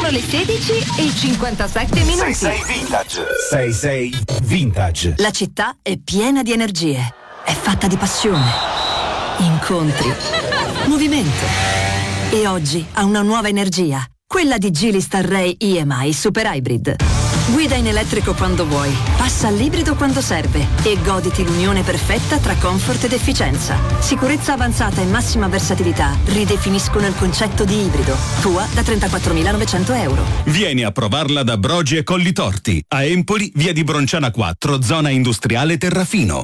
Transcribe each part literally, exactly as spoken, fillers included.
Sono le sedici e cinquantasette minuti. sei sei Vintage. sei sei Vintage. La città è piena di energie. È fatta di passione, incontri, movimento. E oggi ha una nuova energia. Quella di Geely Starray I M I Super Hybrid. Guida in elettrico quando vuoi, passa all'ibrido quando serve e goditi l'unione perfetta tra comfort ed efficienza. Sicurezza avanzata e massima versatilità ridefiniscono il concetto di ibrido. Tua da trentaquattromilanovecento euro. Vieni a provarla da Brogi e Collitorti. A Empoli, via di Bronciana quattro, zona industriale Terrafino.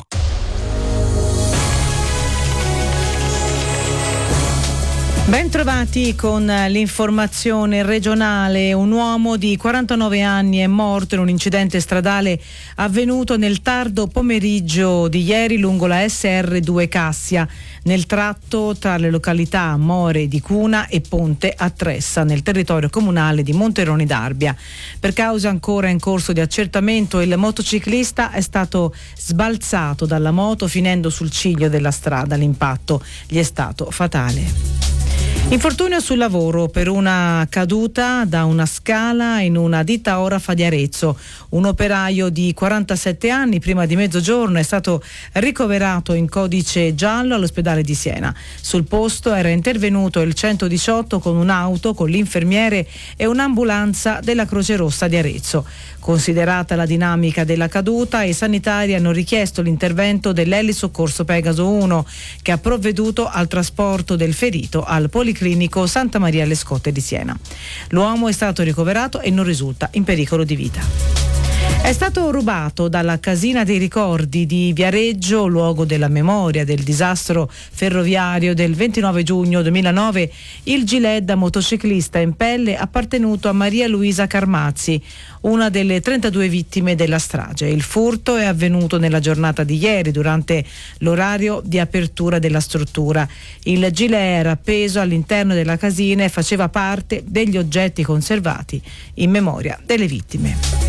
Ben trovati con l'informazione regionale. Un uomo di quarantanove anni è morto in un incidente stradale avvenuto nel tardo pomeriggio di ieri lungo la S R due Cassia, nel tratto tra le località More di Cuna e Ponte a Tressa, nel territorio comunale di Monteroni d'Arbia. Per causa ancora in corso di accertamento, il motociclista è stato sbalzato dalla moto finendo sul ciglio della strada. L'impatto gli è stato fatale. Infortunio sul lavoro per una caduta da una scala in una ditta Orafa di Arezzo. Un operaio di quarantasette anni prima di mezzogiorno è stato ricoverato in codice giallo all'ospedale di Siena. Sul posto era intervenuto il centodiciotto con un'auto, con l'infermiere e un'ambulanza della Croce Rossa di Arezzo. Considerata la dinamica della caduta, i sanitari hanno richiesto l'intervento dell'Elisoccorso Pegaso uno, che ha provveduto al trasporto del ferito al Policlinico Santa Maria alle Scotte di Siena. L'uomo è stato ricoverato e non risulta in pericolo di vita. È stato rubato dalla Casina dei Ricordi di Viareggio, luogo della memoria del disastro ferroviario del ventinove giugno duemilanove, il gilet da motociclista in pelle appartenuto a Maria Luisa Carmazzi, una delle trentadue vittime della strage. Il furto è avvenuto nella giornata di ieri durante l'orario di apertura della struttura. Il gilet era appeso all'interno della casina e faceva parte degli oggetti conservati in memoria delle vittime.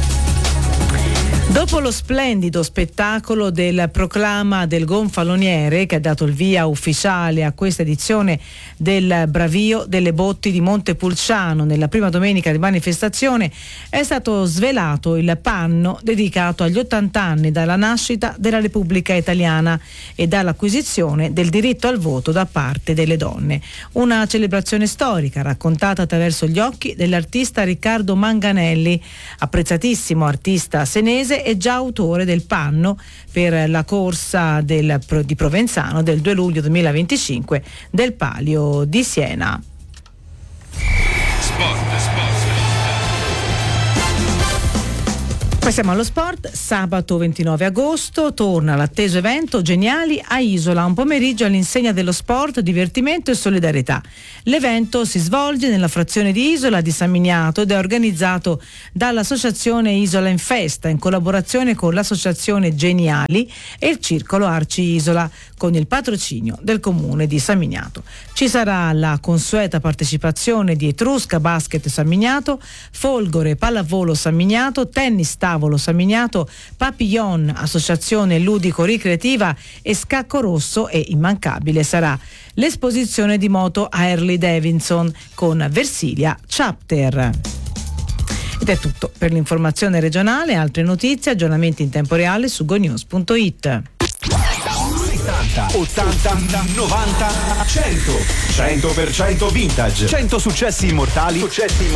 Dopo lo splendido spettacolo del proclama del gonfaloniere, che ha dato il via ufficiale a questa edizione del Bravio delle Botti di Montepulciano nella prima domenica di manifestazione, è stato svelato il panno dedicato agli ottanta anni dalla nascita della Repubblica Italiana e dall'acquisizione del diritto al voto da parte delle donne. Una celebrazione storica raccontata attraverso gli occhi dell'artista Riccardo Manganelli, apprezzatissimo artista senese e già autore del panno per la corsa del, di Provenzano del due luglio duemilaventicinque del Palio di Siena. Sport, sport. Passiamo allo sport. Sabato ventinove agosto torna l'atteso evento Geniali a Isola, un pomeriggio all'insegna dello sport, divertimento e solidarietà. L'evento si svolge nella frazione di Isola di San Miniato ed è organizzato dall'associazione Isola in Festa in collaborazione con l'associazione Geniali e il circolo Arci Isola, con il patrocinio del comune di San Miniato. Ci sarà la consueta partecipazione di Etrusca Basket San Miniato, Folgore Pallavolo San Miniato, Tennis Tavolo San Miniato, Papillon Associazione Ludico Ricreativa e Scacco Rosso, e immancabile sarà l'esposizione di moto Harley Davidson con Versilia Chapter. Ed è tutto per l'informazione regionale. Altre notizie, aggiornamenti in tempo reale su gonews punto it. ottanta, novanta, cento. cento per cento vintage. cento successi immortali. Successi immortali.